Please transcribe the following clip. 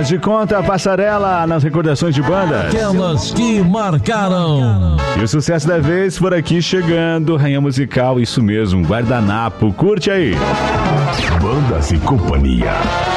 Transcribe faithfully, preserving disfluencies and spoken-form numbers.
Faz de conta a passarela nas recordações de bandas. Aquelas que marcaram. E o sucesso da vez por aqui chegando. Rainha musical, isso mesmo, guardanapo. Curte aí. Bandas e Companhia.